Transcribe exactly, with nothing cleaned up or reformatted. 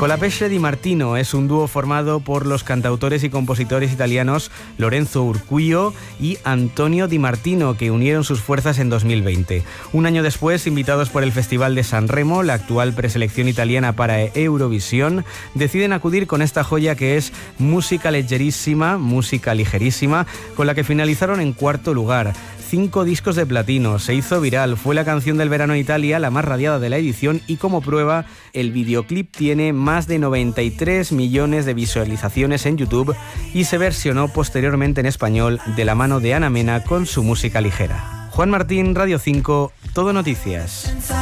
Colapesce Di Martino es un dúo formado por los cantautores y compositores italianos Lorenzo Urquio y Antonio Di Martino, que unieron sus fuerzas en dos mil veinte. Un año después, invitados por el Festival de San Remo, la actual preselección italiana para Eurovisión, deciden acudir con esta joya que es música leggerísima, música ligerísima, con la que finalizaron en cuarto lugar. Cinco discos de platino, se hizo viral, fue la canción del verano en Italia, la más radiada de la edición, y como prueba, el videoclip tiene más de noventa y tres millones de visualizaciones en YouTube y se versionó posteriormente en español de la mano de Ana Mena con su música ligera. Juan Martín, Radio cinco, Todo Noticias.